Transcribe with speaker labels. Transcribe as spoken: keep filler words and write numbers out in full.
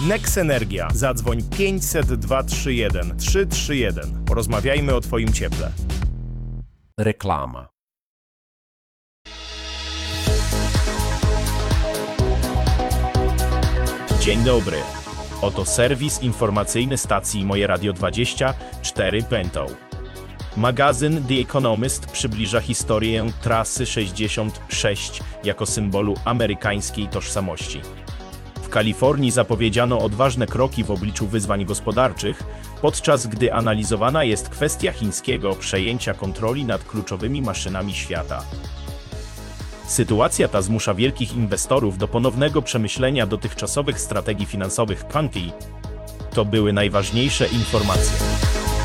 Speaker 1: Nex Energia. Zadzwoń pięćset dwa trzy jeden trzy trzy jeden. Porozmawiajmy o Twoim cieple.
Speaker 2: Reklama.
Speaker 1: Dzień dobry. Oto serwis informacyjny stacji Moje Radio dwadzieścia cztery Bento. Magazyn The Economist przybliża historię trasy sześćdziesiąt sześć jako symbolu amerykańskiej tożsamości. W Kalifornii zapowiedziano odważne kroki w obliczu wyzwań gospodarczych, podczas gdy analizowana jest kwestia chińskiego przejęcia kontroli nad kluczowymi maszynami świata. Sytuacja ta zmusza wielkich inwestorów do ponownego przemyślenia dotychczasowych strategii finansowych. To były najważniejsze informacje.